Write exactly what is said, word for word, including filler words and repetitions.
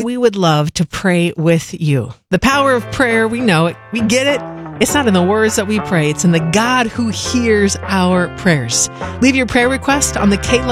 we would love to pray with you. The power of prayer, we know it. We get it. It's not in the words that we pray. It's in the God who hears our prayers. Leave your prayer request on the K